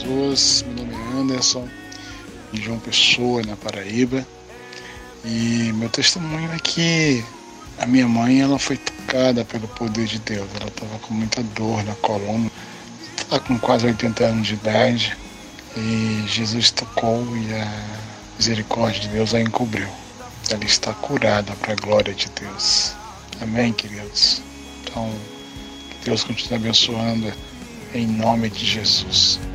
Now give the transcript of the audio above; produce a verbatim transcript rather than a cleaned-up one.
Jesus, meu nome é Anderson, de João Pessoa, na Paraíba, e meu testemunho é que a minha mãe ela foi tocada pelo poder de Deus. Ela estava com muita dor na coluna, estava com quase oitenta anos de idade, e Jesus tocou e a misericórdia de Deus a encobriu. Ela está curada para a glória de Deus. Amém, queridos? Então, que Deus continue abençoando em nome de Jesus.